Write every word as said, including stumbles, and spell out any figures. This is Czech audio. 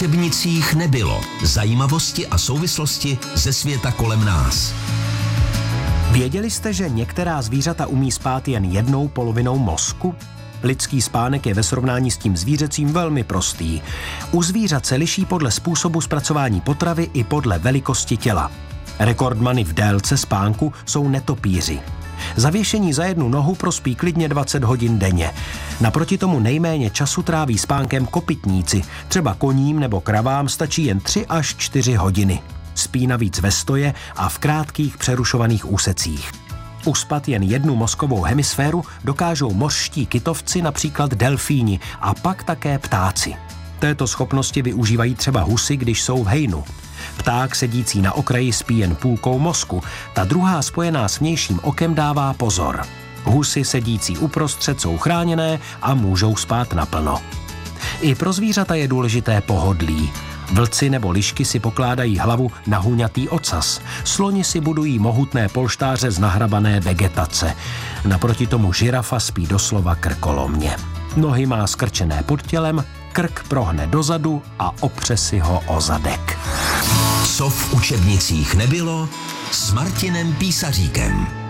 učebnicích nebylo. Zajímavosti a souvislosti ze světa kolem nás. Věděli jste, že některá zvířata umí spát jen jednou polovinou mozku? Lidský spánek je ve srovnání s tím zvířecím velmi prostý. U zvířat se liší podle způsobu zpracování potravy i podle velikosti těla. Rekordmany v délce spánku jsou netopýři. Zavěšení za jednu nohu prospí klidně dvacet hodin denně. Naproti tomu nejméně času tráví spánkem kopytníci. Třeba koním nebo kravám stačí jen tři až čtyři hodiny. Spí navíc ve stoje a v krátkých přerušovaných úsecích. Uspat jen jednu mozkovou hemisféru dokážou mořští kytovci, například delfíni, a pak také ptáci. Této schopnosti využívají třeba husy, když jsou v hejnu. Pták sedící na okraji spí jen půlkou mozku, ta druhá spojená s vnějším okem dává pozor. Husy sedící uprostřed jsou chráněné a můžou spát naplno. I pro zvířata je důležité pohodlí. Vlci nebo lišky si pokládají hlavu na huňatý ocas. Sloni si budují mohutné polštáře z nahrabané vegetace. Naproti tomu žirafa spí doslova krkolomně. Nohy má skrčené pod tělem, krk prohne dozadu a opře si ho o zadek. Co v učebnicích nebylo s Martinem Písaříkem.